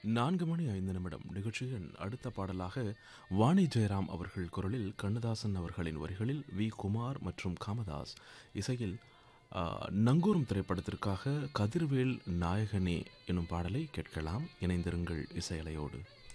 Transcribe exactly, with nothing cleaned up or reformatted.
நான்கு மணி ஐந்து நிமிடம் நிகழ்ச்சியின் அடுத்த பாடலாக வாணி ஜெயராம் அவர்கள் குரலில் கண்ணதாசன் அவர்களின் வரிகளில் வி குமார் மற்றும் காமதாஸ் இசையில் ஆ, நங்கூரம் திரைப்படத்திற்காக கதிர்வேல் நாயகனே எனும் பாடலை கேட்கலாம். இணைந்திருங்கள் இசையலையோடு.